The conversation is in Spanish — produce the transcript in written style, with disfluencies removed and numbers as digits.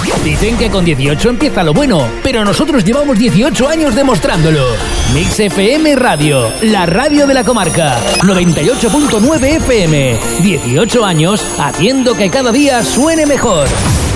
Dicen que con 18 empieza lo bueno, pero nosotros llevamos 18 años demostrándolo. Mix FM Radio, la radio de la comarca. 98.9 FM. 18 años haciendo que cada día suene mejor.